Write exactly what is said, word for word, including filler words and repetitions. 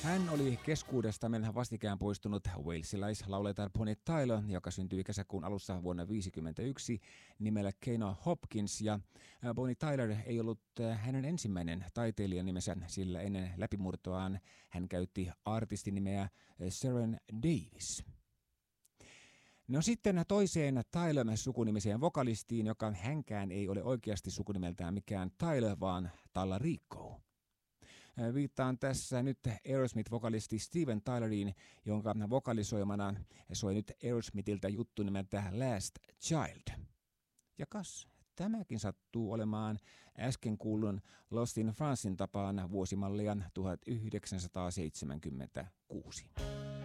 Hän oli keskuudestamme vastikään poistunut walesilaislaulaja Bonnie Tyler, joka syntyi kesäkuun alussa vuonna tuhatyhdeksänsataayhdeksänkymmentäyksi nimellä Keino Hopkins. Ja Bonnie Tyler ei ollut hänen ensimmäinen taiteilijan nimensä, sillä ennen läpimurtoaan hän käytti artistinimeä Seren Davis. No sitten toiseen Tyler-sukunimiseen vokalistiin, joka hänkään ei ole oikeasti sukunimeltään mikään Tyler, vaan Tallarico. Viittaan tässä nyt Aerosmith-vokalisti Steven Tyleriin, jonka vokalisoimana soi nyt Aerosmithiltä juttu nimeltä Last Child. Ja kas, tämäkin sattuu olemaan äsken kuullun Lost in Francein tapaan vuosimallia tuhatyhdeksänsataaseitsemänkymmentäkuusi.